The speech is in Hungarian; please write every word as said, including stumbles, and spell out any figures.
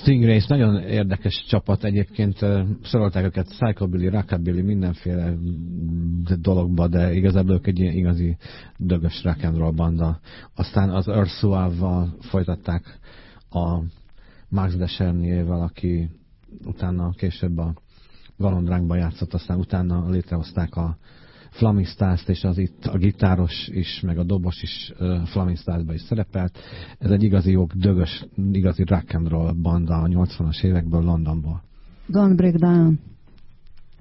Stingrays nagyon érdekes csapat egyébként, sorolták őket psychobilly, rockabilly, mindenféle dologba, de igazából ők egy ilyen igazi dögös rock and roll banda. Aztán az Earth Suave-val folytatták a Max Dechernier-vel, aki utána később a Galondránkban játszott, aztán utána létrehozták a Flaming Stars-t, és az itt a gitáros is, meg a dobos is uh, Flaming Stars-ban is szerepelt. Ez egy igazi jó, dögös, igazi rock and roll banda a nyolcvanas évekből Londonból. Don't Break Down.